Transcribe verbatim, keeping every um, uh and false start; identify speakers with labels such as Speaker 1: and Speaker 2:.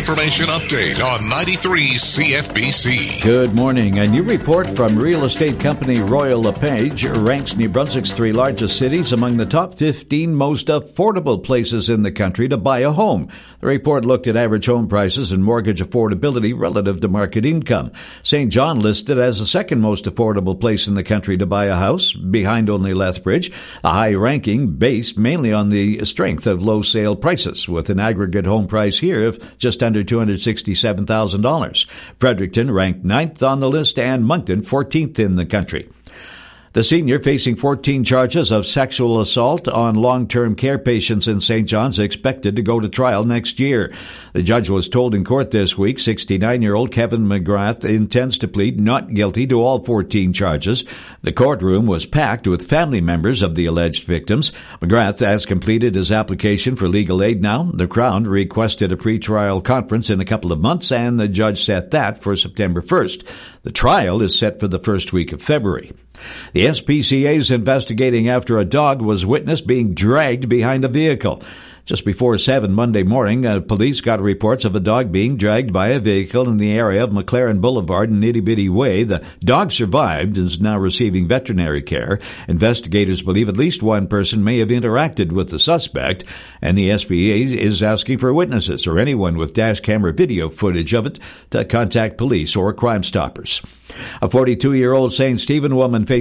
Speaker 1: information update on ninety-three C F B C.
Speaker 2: Good morning. A new report from real estate company Royal LePage ranks New Brunswick's three largest cities among the top fifteen most affordable places in the country to buy a home. The report looked at average home prices and mortgage affordability relative to market income. Saint John listed as the second most affordable place in the country to buy a house, behind only Lethbridge, a high ranking based mainly on the strength of low sale prices, with an aggregate home price here of just under two hundred sixty-seven thousand dollars. Fredericton ranked ninth on the list and Moncton fourteenth in the country. The senior, facing fourteen charges of sexual assault on long-term care patients in Saint John's, expected to go to trial next year. The judge was told in court this week sixty-nine-year-old Kevin McGrath intends to plead not guilty to all fourteen charges. The courtroom was packed with family members of the alleged victims. McGrath has completed his application for legal aid now. The Crown requested a pre-trial conference in a couple of months, and the judge set that for September first. The trial is set for the first week of February. The S P C A is investigating after a dog was witnessed being dragged behind a vehicle. Just before seven Monday morning, uh, police got reports of a dog being dragged by a vehicle in the area of McLaren Boulevard and Itty Bitty Way. The dog survived and is now receiving veterinary care. Investigators believe at least one person may have interacted with the suspect, and the S P A is asking for witnesses or anyone with dash camera video footage of it to contact police or Crime Stoppers. A forty-two-year-old Saint Stephen woman faced